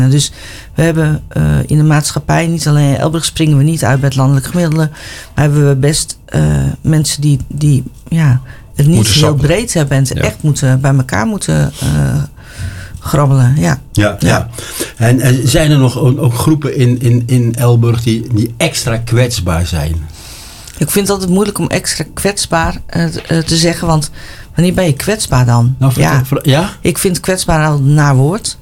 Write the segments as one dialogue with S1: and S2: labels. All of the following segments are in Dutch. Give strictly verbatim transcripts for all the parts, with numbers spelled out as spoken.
S1: Dus we hebben uh, in de maatschappij, niet alleen in Elburg springen we niet uit bij het landelijk gemiddelde, maar hebben we best uh, mensen die, die ja, het niet heel sappen. breed hebben en ja. echt moeten, bij elkaar moeten uh, grabbelen. Ja.
S2: Ja, ja. ja. En, en zijn er nog ook, ook groepen in, in, in Elburg die, die extra kwetsbaar zijn?
S1: Ik vind het altijd moeilijk om extra kwetsbaar uh, te zeggen, want wanneer ben je kwetsbaar dan?
S2: Nou, ja. ja?
S1: Ik vind kwetsbaar al een naar woord.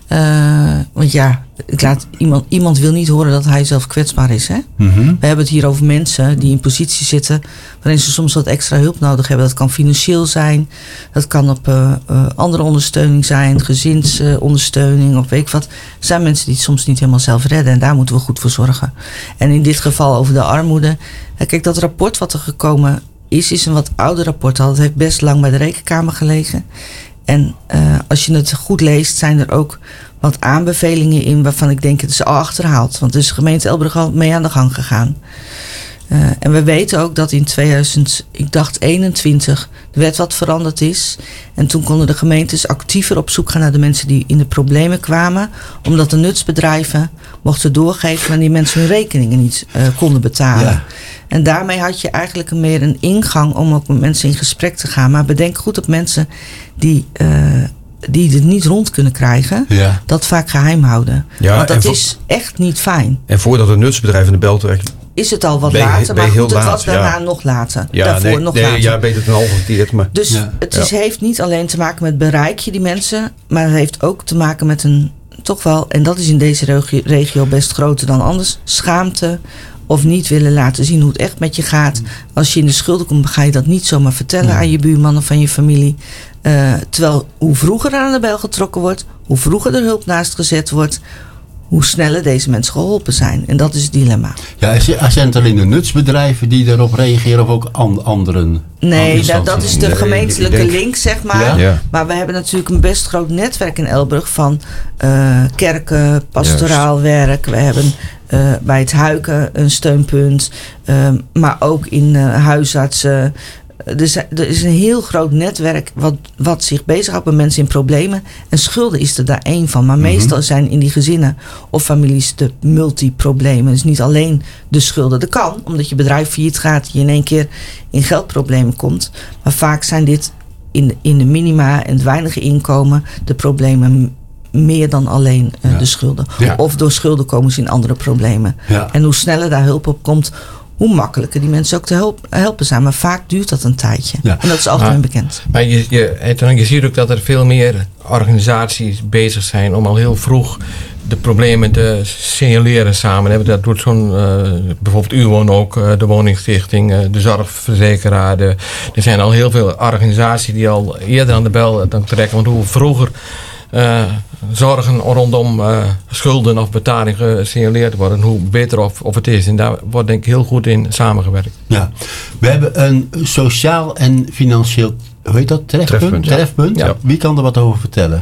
S1: Uh, want ja, ik laat iemand, iemand wil niet horen dat hij zelf kwetsbaar is. Hè? Mm-hmm. We hebben het hier over mensen die in positie zitten waarin ze soms wat extra hulp nodig hebben. Dat kan financieel zijn, dat kan op uh, uh, andere ondersteuning zijn, gezinsondersteuning uh, of weet ik wat. Er zijn mensen die het soms niet helemaal zelf redden en daar moeten we goed voor zorgen. En in dit geval over de armoede. Uh, kijk, dat rapport wat er gekomen is, is een wat ouder rapport al. Het heeft best lang bij de Rekenkamer gelegen. En uh, als je het goed leest, zijn er ook wat aanbevelingen in waarvan ik denk het is al achterhaald. Want er is de gemeente Elburg al mee aan de gang gegaan. Uh, en we weten ook dat in tweeduizend, ik dacht eenentwintig, de wet wat veranderd is. En toen konden de gemeentes actiever op zoek gaan naar de mensen die in de problemen kwamen. Omdat de nutsbedrijven mochten doorgeven wanneer mensen hun rekeningen niet uh, konden betalen. Ja. En daarmee had je eigenlijk meer een ingang om ook met mensen in gesprek te gaan. Maar bedenk goed op mensen die, uh, die het niet rond kunnen krijgen, ja. dat vaak geheim houden. Ja, want dat vo- is echt niet fijn.
S3: En voordat een nutsbedrijf in de bel terecht
S1: is het al wat ben, later, maar goed, het laat, was daarna ja. nog later.
S3: Ja,
S1: Daarvoor
S3: nee,
S1: nog
S3: nee,
S1: later.
S3: Ja, beter dan al gekeerd. Maar.
S1: Dus ja. het is, ja. heeft niet alleen te maken met bereik je die mensen, maar het heeft ook te maken met een, toch wel, en dat is in deze regio, regio best groter dan anders, schaamte of niet willen laten zien hoe het echt met je gaat. Als je in de schulden komt, ga je dat niet zomaar vertellen ja. aan je buurman of aan je familie. Uh, terwijl hoe vroeger er aan de bel getrokken wordt, hoe vroeger er hulp naast gezet wordt, hoe sneller deze mensen geholpen zijn. En dat is het dilemma.
S2: Ja, zijn het alleen de nutsbedrijven die daarop reageren of ook an- anderen?
S1: Nee, dat, dat is de nee, gemeentelijke denk, link, zeg maar.
S2: Ja?
S3: Ja.
S1: Maar we hebben natuurlijk een best groot netwerk in Elburg van uh, kerken, pastoraal Juist. werk. We hebben uh, bij het Huiken een steunpunt. Uh, maar ook in uh, huisartsen. Er is, er is een heel groot netwerk wat, wat zich bezighoudt met mensen in problemen. En schulden is er daar één van. Maar mm-hmm. meestal zijn in die gezinnen of families de multiproblemen. Dus niet alleen de schulden. Dat kan, omdat je bedrijf failliet gaat. Je in één keer in geldproblemen komt. Maar vaak zijn dit in, in de minima en het weinige inkomen de problemen meer dan alleen uh, ja. de schulden. Ja. Of door schulden komen ze in andere problemen. Ja. En hoe sneller daar hulp op komt, hoe makkelijker die mensen ook te help, helpen zijn. Maar vaak duurt dat een tijdje. Ja. En dat is algemeen
S4: maar,
S1: bekend.
S4: Maar je, je, je ziet ook dat er veel meer organisaties bezig zijn om al heel vroeg de problemen te signaleren samen. Dat doet zo'n, uh, bijvoorbeeld U woont ook, uh, de woningstichting, uh, de zorgverzekeraar. De, er zijn al heel veel organisaties die al eerder aan de bel dan trekken. Want hoe vroeger Uh, zorgen rondom uh, schulden of betalingen gesignaleerd worden, hoe beter of, of het is. En daar wordt denk ik heel goed in samengewerkt.
S2: Ja, we hebben een sociaal en financieel, hoe heet dat? Trefpunt? Trefpunt. Ja. Trefpunt. Ja. Wie kan er wat over vertellen?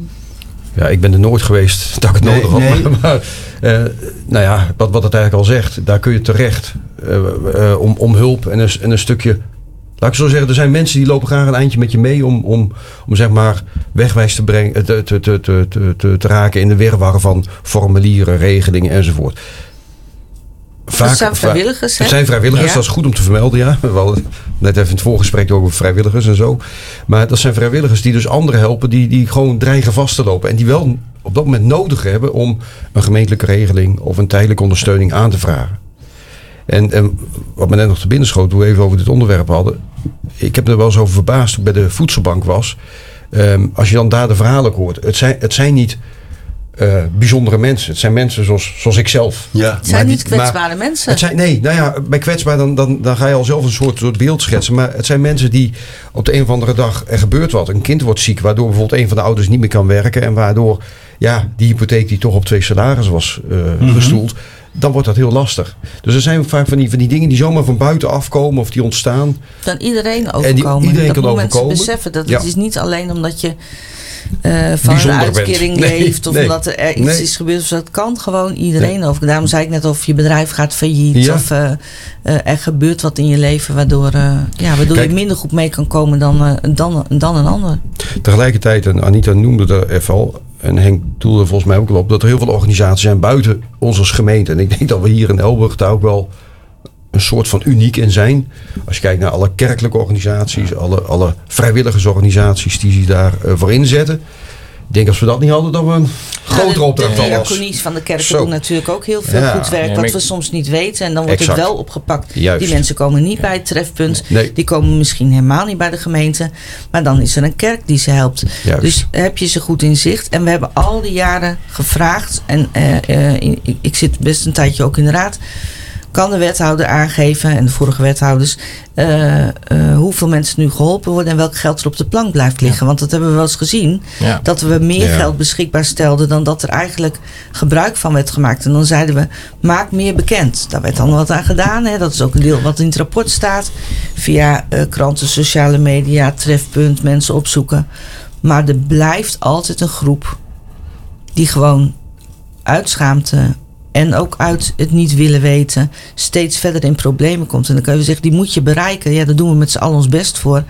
S3: Ja, ik ben er nooit geweest dat ik het nee, nodig had. Nee. Maar uh, nou ja, wat, wat het eigenlijk al zegt, daar kun je terecht uh, uh, om, om hulp en een, en een stukje. Laat ik zo zeggen, er zijn mensen die lopen graag een eindje met je mee om, om, om zeg maar wegwijs te, brengen, te, te, te, te, te, te raken in de wirwar van formulieren, regelingen enzovoort.
S1: Vaak, het zijn vrijwilligers, hè?
S3: Het zijn vrijwilligers, ja. Dat is goed om te vermelden, ja. We hadden net even in het voorgesprek over vrijwilligers en zo. Maar dat zijn vrijwilligers die dus anderen helpen, die, die gewoon dreigen vast te lopen. En die wel op dat moment nodig hebben om een gemeentelijke regeling of een tijdelijke ondersteuning aan te vragen. En, en wat me net nog te binnen schoot, toen we even over dit onderwerp hadden. Ik heb me er wel eens over verbaasd toen ik bij de voedselbank was. Um, als je dan daar de verhalen hoort. Het zijn, het zijn niet uh, bijzondere mensen. Het zijn mensen zoals, zoals ik zelf.
S1: Ja. Het zijn niet kwetsbare mensen.
S3: Het zijn, nee, nou ja, bij kwetsbaar dan, dan, dan ga je al zelf een soort, soort beeld schetsen. Maar het zijn mensen die op de een of andere dag, er gebeurt wat. Een kind wordt ziek, waardoor bijvoorbeeld een van de ouders niet meer kan werken. En waardoor ja, die hypotheek die toch op twee salarissen was uh, mm-hmm. gestoeld. Dan wordt dat heel lastig. Dus er zijn vaak van die, van die dingen die zomaar van buiten afkomen of die ontstaan.
S1: Kan iedereen overkomen.
S3: Die, iedereen
S1: dat
S3: kan
S1: moet
S3: overkomen.
S1: mensen beseffen. Dat
S3: ja.
S1: Het is niet alleen omdat je uh, van een uitkering nee, leeft of nee, omdat er iets nee. is gebeurd. Dus dat kan gewoon iedereen nee. over. Daarom zei ik net of je bedrijf gaat failliet ja. of uh, uh, er gebeurt wat in je leven waardoor, uh, ja, waardoor Kijk, je minder goed mee kan komen dan, uh, dan, dan een ander.
S3: Tegelijkertijd, en Anita noemde er even al, en Henk doelde volgens mij ook al op, dat er heel veel organisaties zijn buiten ons als gemeente. En ik denk dat we hier in Elburg daar ook wel een soort van uniek in zijn. Als je kijkt naar alle kerkelijke organisaties, alle, alle vrijwilligersorganisaties die zich daarvoor uh, voor inzetten. Ik denk als we dat niet hadden, dat we een grotere
S1: ja,
S3: opdracht
S1: hadden.
S3: was.
S1: De diakonies van de kerken doen natuurlijk ook heel veel
S3: ja.
S1: goed werk.
S4: Ja,
S1: wat
S4: ik...
S1: we soms niet weten. En dan wordt
S3: exact.
S1: het wel opgepakt.
S3: Juist.
S1: Die mensen komen niet bij het trefpunt.
S3: Nee.
S1: Die komen misschien helemaal niet bij de gemeente. Maar dan is er een kerk die ze helpt.
S3: Juist.
S1: Dus heb je ze goed in zicht. En we hebben al die jaren gevraagd. En uh, uh, ik, ik zit best een tijdje ook in de raad. Kan de wethouder aangeven en de vorige wethouders uh, uh, hoeveel mensen nu geholpen worden en welk geld er op de plank blijft liggen. Ja. Want dat hebben we wel eens gezien. Ja. Dat we meer ja. geld beschikbaar stelden dan dat er eigenlijk gebruik van werd gemaakt. En dan zeiden we, maak meer bekend. Daar werd dan wat aan gedaan. Hè. Dat is ook een deel wat in het rapport staat. Via uh, kranten, sociale media, trefpunt, mensen opzoeken. Maar er blijft altijd een groep die gewoon uit schaamte en ook uit het niet willen weten steeds verder in problemen komt. En dan kun je zeggen, die moet je bereiken. Ja, daar doen we met z'n allen ons best voor.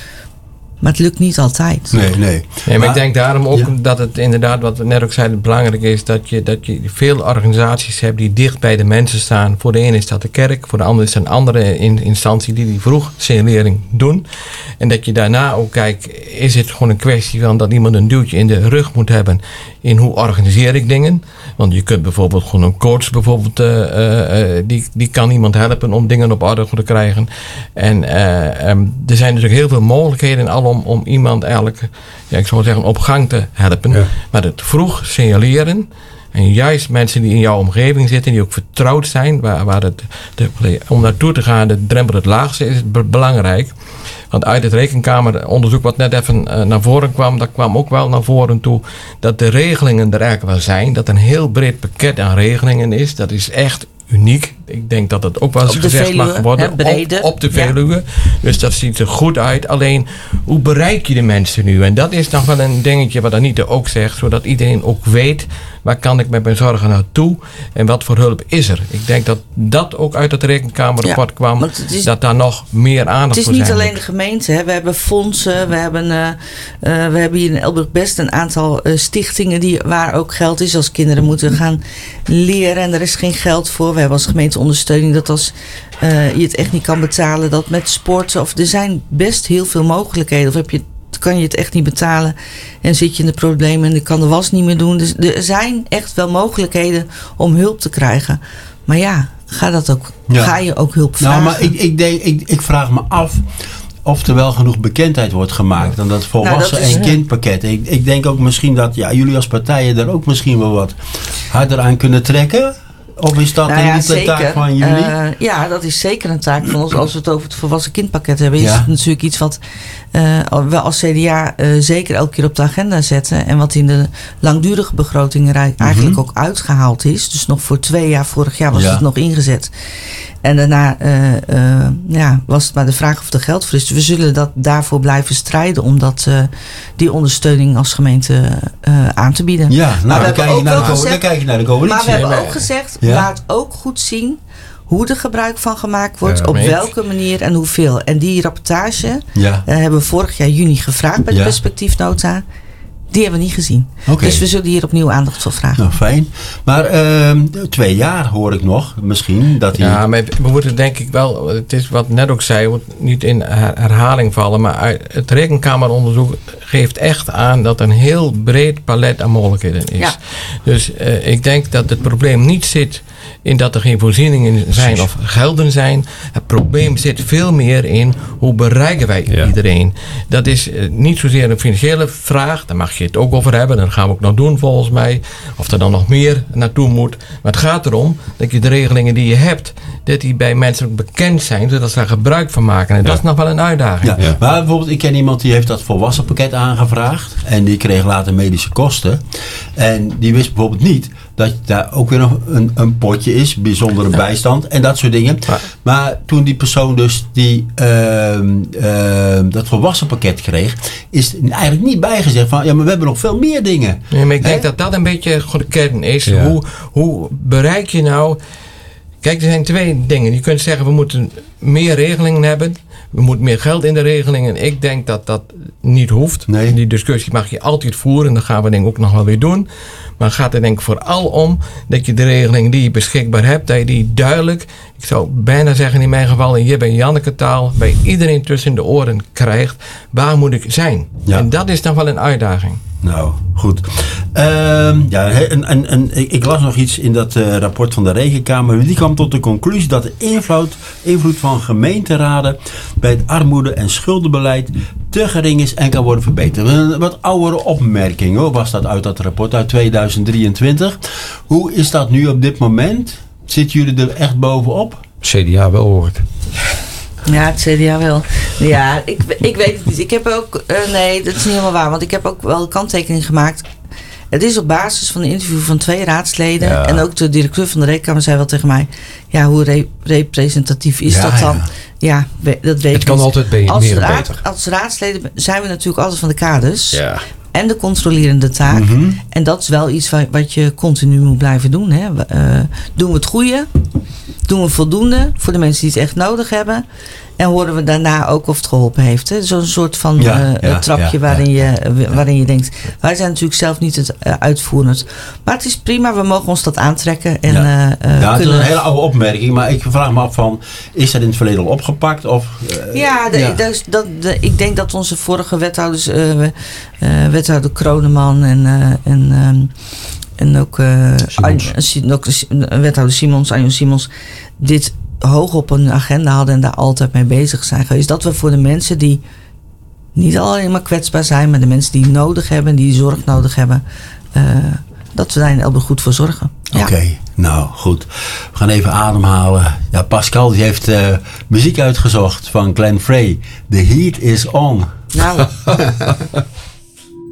S1: Maar het lukt niet altijd.
S2: Nee, nee.
S4: nee maar, maar ik denk daarom ook ja. dat het inderdaad, wat we net ook zeiden, belangrijk is dat je, dat je veel organisaties hebt die dicht bij de mensen staan. Voor de ene is dat de kerk, voor de andere is dat een andere instantie die die vroeg signalering doen. En dat je daarna ook kijkt, is het gewoon een kwestie van dat iemand een duwtje in de rug moet hebben in hoe organiseer ik dingen. Want je kunt bijvoorbeeld gewoon een coach bijvoorbeeld, uh, uh, die, die kan iemand helpen om dingen op orde te krijgen. En uh, um, er zijn natuurlijk heel veel mogelijkheden al om, om iemand eigenlijk, ja, ik zou zeggen, op gang te helpen. Ja. Maar het vroeg signaleren. En juist mensen die in jouw omgeving zitten, die ook vertrouwd zijn, waar, waar het, de, om naartoe te gaan, de drempel het laagste is, is belangrijk. Want uit het rekenkameronderzoek wat net even uh, naar voren kwam, dat kwam ook wel naar voren toe dat de regelingen er eigenlijk wel zijn. Dat een heel breed pakket aan regelingen is. Dat is echt uniek. Ik denk dat het ook wel eens gezegd Veluwe, mag worden. Hè, brede. Op, op de Veluwe. Ja. Dus dat ziet er goed uit. Alleen, hoe bereik je de mensen nu? En dat is nog wel een dingetje wat Anita ook zegt. Zodat iedereen ook weet, waar kan ik met mijn zorgen naartoe? En wat voor hulp is er? Ik denk dat dat ook uit het rekenkamerrapport ja, kwam. Is, dat daar nog meer aandacht voor zijn.
S1: Het is niet alleen de gemeente. Hè. We hebben fondsen. We hebben, uh, uh, we hebben hier in Elburg best een aantal uh, stichtingen die, waar ook geld is. Als kinderen moeten gaan leren en er is geen geld voor. We hebben als gemeente ondersteuning dat als uh, je het echt niet kan betalen, dat met sporten, of er zijn best heel veel mogelijkheden. Of heb je, kan je het echt niet betalen en zit je in de problemen en je kan de was niet meer doen. Dus er zijn echt wel mogelijkheden om hulp te krijgen. Maar ja, ga, dat ook, ja. ga je ook hulp vragen?
S2: Nou, maar ik, ik, denk, ik, ik vraag me af of er wel genoeg bekendheid wordt gemaakt dan dat volwassen nou, dat en kindpakket. Ik, ik denk ook misschien dat ja, jullie als partijen daar ook misschien wel wat harder aan kunnen trekken. Of is dat nou ja, niet een taak van jullie? Uh,
S1: ja, dat is zeker een taak van ons. Als we het over het volwassen kindpakket hebben, is ja. het natuurlijk iets wat uh, we als C D A uh, zeker elke keer op de agenda zetten. En wat in de langdurige begrotingen eigenlijk mm-hmm. ook uitgehaald is. Dus nog voor twee jaar, vorig jaar was ja. het nog ingezet. En daarna uh, uh, ja, was het maar de vraag of er geld voor is. Dus we zullen dat daarvoor blijven strijden om dat, uh, die ondersteuning als gemeente uh, aan te bieden.
S2: Ja, nou, dan, kijk je naar de, gezegd, dan kijk je naar de coalitie.
S1: Maar we hebben ook gezegd, ja. laat ook goed zien hoe er gebruik van gemaakt wordt, ja, op welke manier en hoeveel. En die rapportage ja. uh, hebben we vorig jaar juni gevraagd bij de ja. perspectiefnota. Die hebben we niet gezien. Okay. Dus we zullen hier opnieuw aandacht voor vragen.
S2: Nou, fijn. Maar uh, twee jaar hoor ik nog misschien. Dat die...
S4: Ja, maar we moeten denk ik wel, het is wat net ook zei, we moeten niet in herhaling vallen, maar het rekenkameronderzoek geeft echt aan dat een heel breed palet aan mogelijkheden is. Ja. Dus uh, ik denk dat het probleem niet zit in dat er geen voorzieningen zijn of gelden zijn. Het probleem zit veel meer in hoe bereiken wij ja. iedereen. Dat is uh, niet zozeer een financiële vraag. Daar mag je het ook over hebben. Dat gaan we ook nog doen volgens mij. Of er dan nog meer naartoe moet. Maar het gaat erom dat je de regelingen die je hebt, dat die bij mensen bekend zijn, zodat ze daar gebruik van maken. En ja. dat is nog wel een uitdaging.
S2: Ja. Ja. Maar bijvoorbeeld, ik ken iemand die heeft dat volwassen pakket aangevraagd. En die kreeg later medische kosten. En die wist bijvoorbeeld niet dat daar ook weer nog een, een potje is, bijzondere ja. bijstand en dat soort dingen. Ja. Maar toen die persoon dus die, uh, uh, dat volwassen pakket kreeg, is eigenlijk niet bijgezegd van, ja, maar we hebben nog veel meer dingen.
S4: Nee, maar ik He? denk dat dat een beetje de kern is. Ja. Hoe, hoe bereik je nou... Kijk, er zijn twee dingen. Je kunt zeggen, we moeten meer regelingen hebben. we moeten meer geld in de regelingen. Ik denk dat dat niet hoeft.
S2: Nee.
S4: Die discussie mag je altijd voeren. En dat gaan we denk ik ook nog wel weer doen. Maar het gaat er denk ik vooral om dat je de regeling die je beschikbaar hebt, dat je die duidelijk, ik zou bijna zeggen in mijn geval in Jip en Janneke taal, bij iedereen tussen de oren krijgt. Waar moet ik zijn?
S2: Ja.
S4: En dat is dan wel een uitdaging.
S2: Nou, goed. Ehm, ja, en, en, en ik ik las nog iets in dat uh, rapport van de Rekenkamer. Die kwam tot de conclusie dat de invloed, invloed van gemeenteraden bij het armoede- en schuldenbeleid te gering is en kan worden verbeterd. Een wat oudere opmerking hoor, was dat uit dat rapport uit tweeduizend drieëntwintig. Hoe is dat nu op dit moment? Zitten jullie er echt bovenop?
S3: C D A wel hoort.
S1: Ja, het C D A wel. Ja, ik, ik weet het niet. Ik heb ook... Uh, nee, dat is niet helemaal waar. Want ik heb ook wel een kanttekening gemaakt. Het is op basis van een interview van twee raadsleden.
S3: Ja.
S1: En ook de directeur van de Rekenkamer zei wel tegen mij. Ja, hoe re- representatief is
S2: Ja,
S1: dat dan?
S2: ja.
S1: Ja, we- dat weet ik
S3: Het kan
S1: niet.
S3: altijd be-
S1: als
S3: meer en
S1: raad,
S3: beter.
S1: Als raadsleden zijn we natuurlijk altijd van de kaders.
S3: Ja.
S1: En de controlerende taak.
S2: Mm-hmm.
S1: En dat is wel iets wat, wat je continu moet blijven doen. Hè. Uh, doen we het goede? Doen we voldoende voor de mensen die het echt nodig hebben? En horen we daarna ook of het geholpen heeft. Hè? Zo'n soort van
S2: Ja,
S1: uh,
S2: ja,
S1: trapje
S2: ja,
S1: waarin,
S2: ja,
S1: je, uh, waarin je denkt... Wij zijn natuurlijk zelf niet het uh, uitvoerend. Maar het is prima, we mogen ons dat aantrekken. En,
S2: Ja.
S1: uh, uh,
S2: Ja, het is
S1: kunnen...
S2: een hele oude opmerking, maar ik vraag me af van, is dat in het verleden al opgepakt? Of, uh,
S1: Ja, de,
S2: ja.
S1: Dat is, dat, de, ik denk dat onze vorige wethouders, uh, uh, wethouder Kroneman en, uh, en, um, en ook, uh,
S3: Simons.
S1: An- ook wethouder Simons, Anjo Simons, dit hoog op een agenda hadden en daar altijd mee bezig zijn geweest. Dat we voor de mensen die niet alleen maar kwetsbaar zijn, maar de mensen die nodig hebben, die zorg nodig hebben, uh, dat we daar in Elburg goed voor zorgen. Ja.
S2: Oké, okay, nou goed. We gaan even ademhalen. Ja, Pascal die heeft uh, muziek uitgezocht van Glenn Frey. The Heat is On.
S1: Nou.